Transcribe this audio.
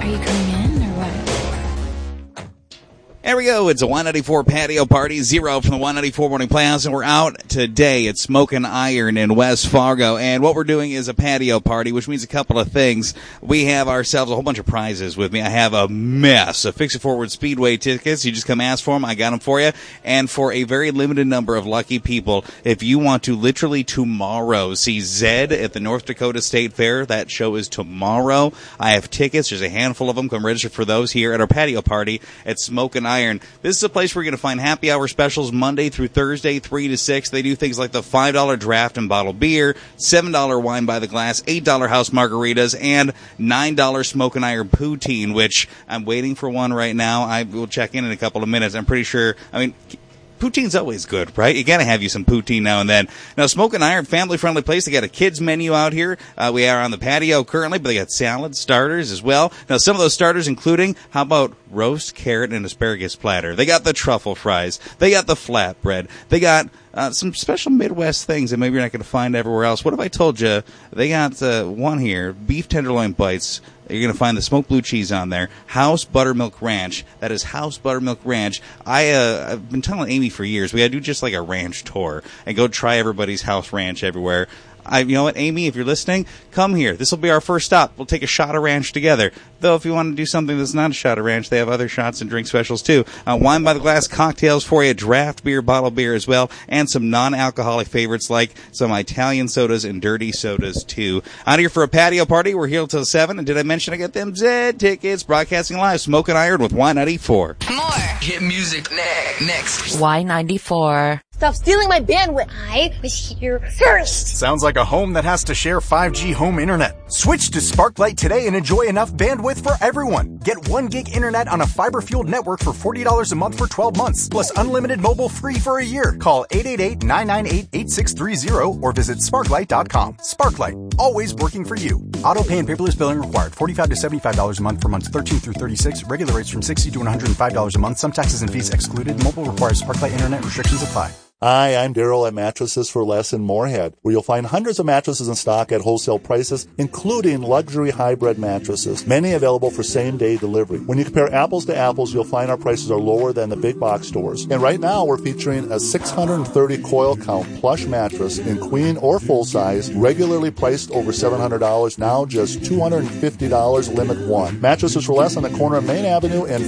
Are you coming in or what? There we go. It's a 194 patio party, Zero from the 194 Morning Playhouse, and we're out today at Smokin' Iron in West Fargo. And what we're doing is a patio party, which means a couple of things. We have ourselves a whole bunch of prizes with me. I have a mess of Fix It Forward Speedway tickets. You just come ask for them. I got them for you. And for a very limited number of lucky people, if you want to literally tomorrow see Zed at the North Dakota State Fair, that show is tomorrow. I have tickets. There's a handful of them. Come register for those here at our patio party at Smokin' Iron. This is a place where you're going to find happy hour specials Monday through Thursday, 3 to 6. They do things like the $5 draft and bottled beer, $7 wine by the glass, $8 house margaritas, and $9 Smokin' Iron poutine, which I'm waiting for one right now. I will check in a couple of minutes. I'm pretty sure, poutine's always good, right? You got to have you some poutine now and then. Now, Smokin' Iron, family-friendly place. They got a kids menu out here. We are on the patio currently, but they got salad starters as well. Now, some of those starters including, how about roast carrot and asparagus platter? They got the truffle fries. They got the flatbread. They got some special Midwest things that maybe you're not going to find everywhere else. What if I told you they got one here, beef tenderloin bites. You're going to find the smoked blue cheese on there. House Buttermilk Ranch. That is House Buttermilk Ranch. I've been telling Amy for years, we got to do just like a ranch tour and go try everybody's house ranch everywhere. You know what, Amy, if you're listening, come here. This will be our first stop. We'll take a shot of ranch together. Though if you want to do something that's not a shot of ranch, they have other shots and drink specials too. Wine by the glass cocktails for you, draft beer, bottled beer as well, and some non-alcoholic favorites like some Italian sodas and dirty sodas too. Out here for a patio party. We're here until 7. And did I mention I got them Zed tickets? Broadcasting live, Smokin' Iron with Y94. More hit music next. Y94. Stop stealing my bandwidth. I was here first. Sounds like a home that has to share 5G home internet. Switch to Sparklight today and enjoy enough bandwidth for everyone. Get 1 gig internet on a fiber-fueled network for $40 a month for 12 months, plus unlimited mobile free for a year. Call 888-998-8630 or visit sparklight.com. Sparklight, always working for you. Auto pay and paperless billing required. $45 to $75 a month for months 13 through 36. Regular rates from $60 to $105 a month. Some taxes and fees excluded. Mobile requires Sparklight internet. Restrictions apply. Hi, I'm Daryl at Mattresses for Less in Moorhead, where you'll find hundreds of mattresses in stock at wholesale prices, including luxury hybrid mattresses, many available for same-day delivery. When you compare apples to apples, you'll find our prices are lower than the big box stores. And right now, we're featuring a 630 coil count plush mattress in queen or full size, regularly priced over $700, now just $250, limit one. Mattresses for Less on the corner of Main Avenue and